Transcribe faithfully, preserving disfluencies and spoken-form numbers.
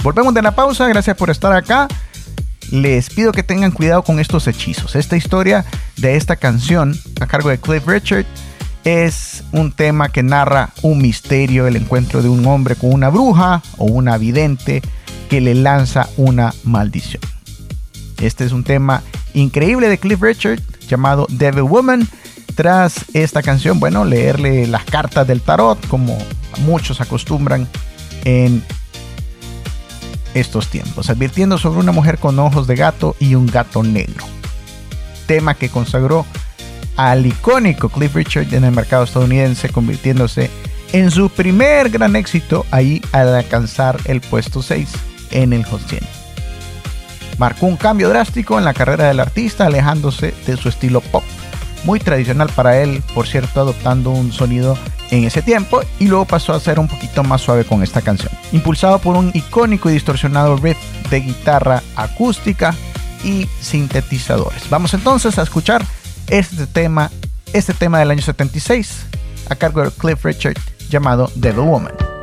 Volvemos de la pausa, gracias por estar acá. Les pido que tengan cuidado con estos hechizos. Esta historia de esta canción a cargo de Cliff Richard es un tema que narra un misterio, el encuentro de un hombre con una bruja o una vidente que le lanza una maldición. Este es un tema increíble de Cliff Richard llamado Devil Woman. Tras esta canción, bueno, leerle las cartas del tarot, como muchos acostumbran en estos tiempos, advirtiendo sobre una mujer con ojos de gato y un gato negro. Tema que consagró al icónico Cliff Richard en el mercado estadounidense, convirtiéndose en su primer gran éxito ahí al alcanzar el puesto seis en el Hot cien. Marcó un cambio drástico en la carrera del artista, alejándose de su estilo pop, muy tradicional para él, por cierto, adoptando un sonido en ese tiempo, y luego pasó a ser un poquito más suave con esta canción, impulsado por un icónico y distorsionado riff de guitarra acústica y sintetizadores. Vamos entonces a escuchar este tema, este tema del año setenta y seis a cargo de Cliff Richard llamado Devil Woman.